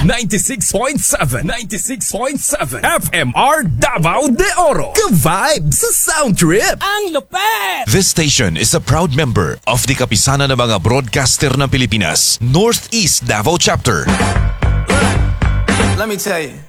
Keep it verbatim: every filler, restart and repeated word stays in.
ninety-six point seven, ninety-six point seven F M R Davao de Oro. Ka-vibe sa Sound Trip. Ang lupet! This station is a proud member of the Kapisanan ng mga Broadcaster ng Pilipinas, Northeast Davao Chapter. Let me tell you.